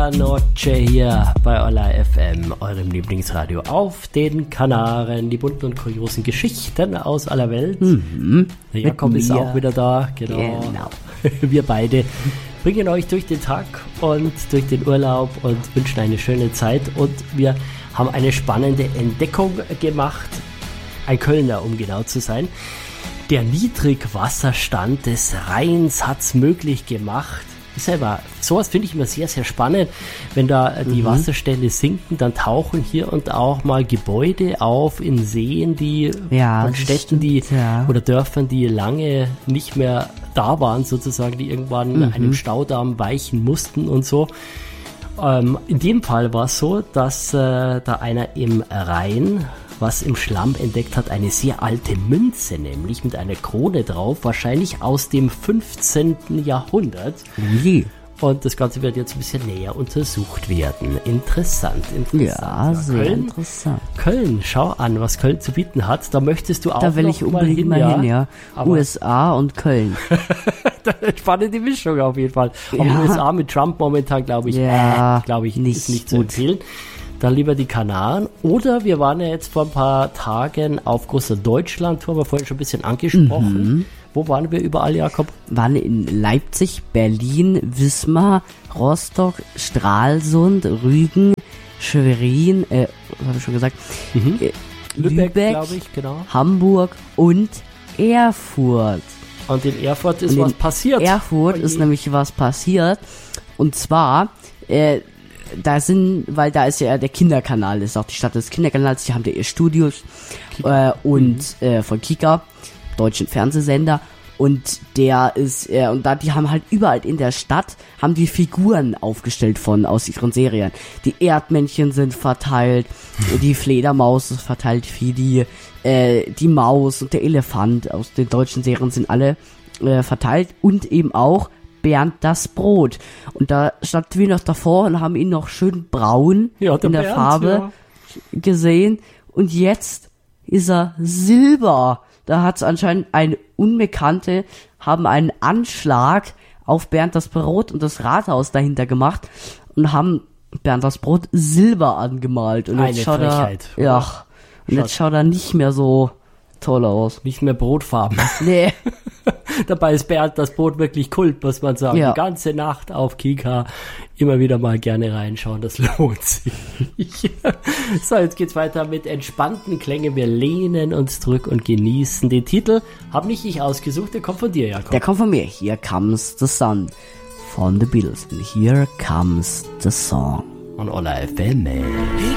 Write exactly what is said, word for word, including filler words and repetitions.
la Noche hier bei Olla F M, eurem Lieblingsradio auf den Kanaren. Die bunten und kuriosen Geschichten aus aller Welt. Mhm. Der Jakob ist auch wieder da, genau. Genau. Wir beide bringen euch durch den Tag und durch den Urlaub und wünschen eine schöne Zeit. Und wir haben eine spannende Entdeckung gemacht. Ein Kölner, um genau zu sein. Der Niedrigwasserstand des Rheins hat es möglich gemacht. Selber, sowas finde ich immer sehr, sehr spannend. Wenn da die mhm. Wasserstände sinken, dann tauchen hier und auch mal Gebäude auf in Seen, die ja, an Städten, stimmt, die ja. oder Dörfern, die lange nicht mehr da waren, sozusagen, die irgendwann mhm. einem Staudamm weichen mussten und so. Ähm, in dem Fall war es so, dass äh, da einer im Rhein was im Schlamm entdeckt hat, eine sehr alte Münze, nämlich mit einer Krone drauf, wahrscheinlich aus dem fünfzehnten Jahrhundert. Wie? Und das Ganze wird jetzt ein bisschen näher untersucht werden. Interessant, interessant. Ja, sehr Köln, interessant. Köln, schau an, was Köln zu bieten hat. Da möchtest du auch da will noch ich unbedingt mal hin, ja. ja. U S A und Köln. Spannende Mischung auf jeden Fall. Aber ja. U S A mit Trump momentan, glaube ich, ja, äh, glaube ich, nicht ist nicht gut. zu empfehlen. Dann lieber die Kanaren. Oder wir waren ja jetzt vor ein paar Tagen auf großer Deutschland-Tour, haben wir vorhin schon ein bisschen angesprochen. Mhm. Wo waren wir überall, Jakob? Waren in Leipzig, Berlin, Wismar, Rostock, Stralsund, Rügen, Schwerin, äh, was habe ich schon gesagt? Mhm. Äh, Lübeck, Lübeck glaube ich, genau. Hamburg und Erfurt. Und in Erfurt ist was passiert. Erfurt oh ist nämlich was passiert. Und zwar, äh, da sind, weil da ist ja der Kinderkanal, das ist auch die Stadt des Kinderkanals, die haben ja ihr Studios äh, und mhm. äh, von Kika, deutschen Fernsehsender, und der ist, äh, und da, die haben halt überall in der Stadt, haben die Figuren aufgestellt von, aus ihren Serien. Die Erdmännchen sind verteilt, die Fledermaus ist verteilt, wie die, äh, die Maus und der Elefant aus den deutschen Serien sind alle äh, verteilt, und eben auch Bernd das Brot. Und da standen wir noch davor und haben ihn noch schön braun ja, der in der Bernd, Farbe ja. gesehen. Und jetzt ist er silber. Da hat es anscheinend ein Unbekannte, haben einen Anschlag auf Bernd das Brot und das Rathaus dahinter gemacht und haben Bernd das Brot silber angemalt. Und eine jetzt schaut Frechheit. er, ja, und jetzt schaut er nicht mehr so toll aus. Nicht mehr Brotfarben. Nee. Dabei ist Bernd das Brot wirklich Kult, muss man sagen. Ja. Die ganze Nacht auf Kika immer wieder mal gerne reinschauen, das lohnt sich. So, jetzt geht's weiter mit entspannten Klängen. Wir lehnen uns zurück und genießen den Titel. Hab nicht ich ausgesucht, der kommt von dir, Jakob. Der kommt von mir. Here Comes the Sun von The Beatles. And here comes the song. On Olla F M.